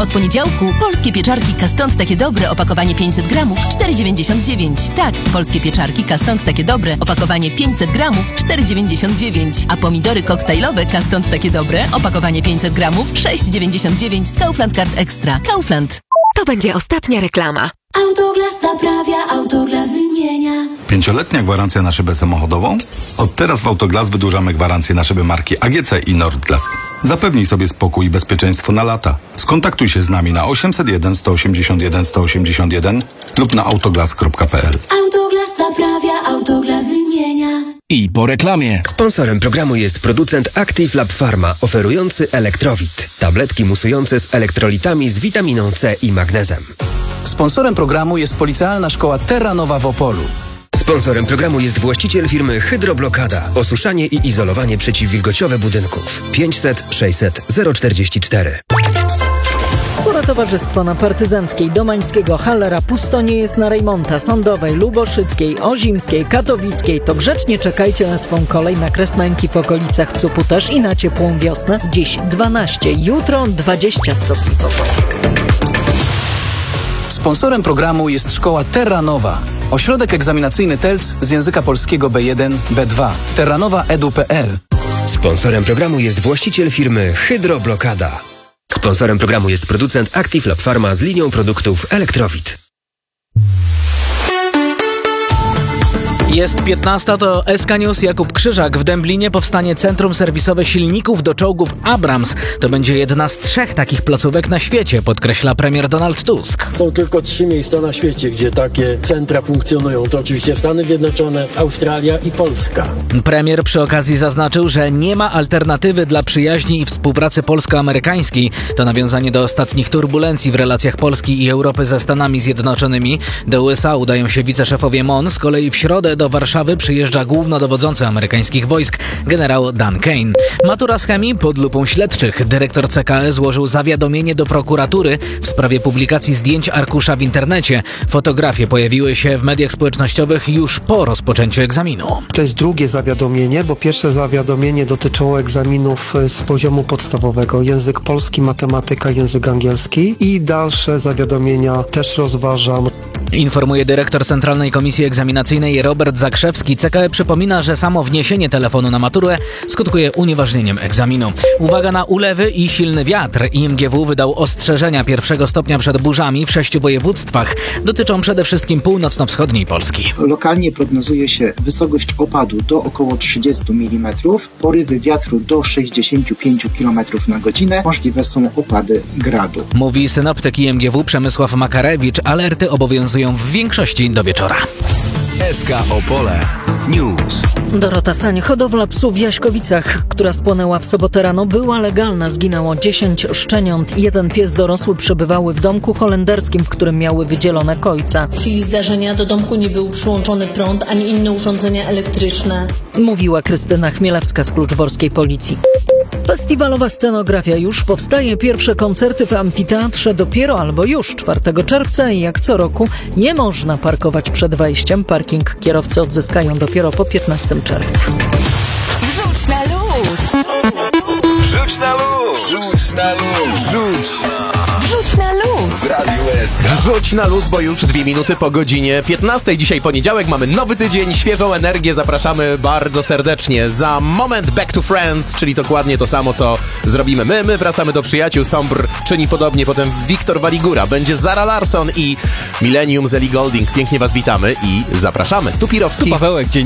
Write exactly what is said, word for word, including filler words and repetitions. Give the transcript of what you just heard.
Od poniedziałku polskie pieczarki Kastąd takie dobre, opakowanie pięćset gramów, cztery dziewięćdziesiąt dziewięć. Tak, polskie pieczarki Kastąd takie dobre, opakowanie pięćset gramów, cztery dziewięćdziesiąt dziewięć. A pomidory koktajlowe Kastąd takie dobre, opakowanie pięćset gramów, sześć dziewięćdziesiąt dziewięć z Kaufland Card Extra. Kaufland. To będzie ostatnia reklama. Autoglas naprawia, Autoglas wymienia. Pięcioletnia gwarancja na szybę samochodową? Od teraz w Autoglas wydłużamy gwarancję na szyby marki A G C i Nordglas. Zapewnij sobie spokój i bezpieczeństwo na lata. Skontaktuj się z nami na osiemset jeden sto osiemdziesiąt jeden sto osiemdziesiąt jeden lub na autoglas kropka p l. Autoglas naprawia, Autoglas wymienia. I po reklamie. Sponsorem programu jest producent Active Lab Pharma, oferujący Elektrowit. Tabletki musujące z elektrolitami z witaminą C i magnezem. Sponsorem programu jest Policealna Szkoła Terra Nova w Opolu. Sponsorem programu jest właściciel firmy Hydroblokada. Osuszanie i izolowanie przeciwwilgociowe budynków. pięćset sześćset zero czterdzieści cztery. Spore towarzystwo na Partyzanckiej, Domańskiego, Hallera pusto nie jest na Rejmonta, Sądowej, Luboszyckiej, Ozimskiej, Katowickiej. To grzecznie czekajcie na swą kolej na Kresmenki w okolicach Cupu też i na ciepłą wiosnę. Dziś dwanaście, jutro dwadzieścia stopni. Sponsorem programu jest Szkoła Terra Nova. Ośrodek egzaminacyjny T E L C z języka polskiego B jeden B dwa. terranowa kropka edu kropka p l. Sponsorem programu jest właściciel firmy Hydroblokada. Sponsorem programu jest producent Active Lab Pharma z linią produktów Elektrowit. Jest piętnasta, to S K News, Jakub Krzyżak. W Dęblinie powstanie centrum serwisowe silników do czołgów Abrams. To będzie jedna z trzech takich placówek na świecie, podkreśla premier Donald Tusk. Są tylko trzy miejsca na świecie, gdzie takie centra funkcjonują. To oczywiście Stany Zjednoczone, Australia i Polska. Premier przy okazji zaznaczył, że nie ma alternatywy dla przyjaźni i współpracy polsko-amerykańskiej. To nawiązanie do ostatnich turbulencji w relacjach Polski i Europy ze Stanami Zjednoczonymi. Do U S A udają się wiceszefowie M O N. Z kolei w środę do Warszawy przyjeżdża głównodowodzący amerykańskich wojsk generał Dan Kane. Matura z chemii pod lupą śledczych. Dyrektor C K E złożył zawiadomienie do prokuratury w sprawie publikacji zdjęć arkusza w internecie. Fotografie pojawiły się w mediach społecznościowych już po rozpoczęciu egzaminu. To jest drugie zawiadomienie, bo pierwsze zawiadomienie dotyczyło egzaminów z poziomu podstawowego. Język polski, matematyka, język angielski i dalsze zawiadomienia też rozważam. Informuje dyrektor Centralnej Komisji Egzaminacyjnej Robert Zakrzewski. C K E przypomina, że samo wniesienie telefonu na maturę skutkuje unieważnieniem egzaminu. Uwaga na ulewy i silny wiatr. I M G W wydał ostrzeżenia pierwszego stopnia przed burzami w sześciu województwach. Dotyczą przede wszystkim północno-wschodniej Polski. Lokalnie prognozuje się wysokość opadu do około trzydziestu milimetrów, porywy wiatru do sześćdziesięciu pięciu kilometrów na godzinę. Możliwe są opady gradu. Mówi synoptyk I M G W Przemysław Makarewicz. Alerty obowiązują w większości do wieczora. S K Opole News. Dorota Sań. Hodowla psów w Jaśkowicach, która spłonęła w sobotę rano, była legalna. Zginęło dziesięć szczeniąt. Jeden pies dorosły przebywały w domku holenderskim, w którym miały wydzielone kojca. W chwili zdarzenia do domku nie był przyłączony prąd ani inne urządzenia elektryczne. Mówiła Krystyna Chmielewska z kluczborskiej policji. Festiwalowa scenografia już powstaje. Pierwsze koncerty w amfiteatrze dopiero albo już czwartego czerwca i jak co roku nie można parkować przed wejściem. Parking kierowcy odzyskają dopiero po piętnastego czerwca. Wrzuć na luz! Rzuć na luz! Rzuć na luz! Rzuć! Wrzuć na luz! W Radiu S K. Rzuć na luz, bo już dwie minuty po godzinie piętnastej. Dzisiaj poniedziałek, mamy nowy tydzień, świeżą energię. Zapraszamy bardzo serdecznie. Za moment Back to Friends, czyli dokładnie to samo, co zrobimy my. My wracamy do przyjaciół. Sombr czyni podobnie, potem Wiktor Waligura. Będzie Zara Larsson i Millennium z Ellie Goulding. Pięknie was witamy i zapraszamy. Tu Pirowski. Tu Pawełek, dzień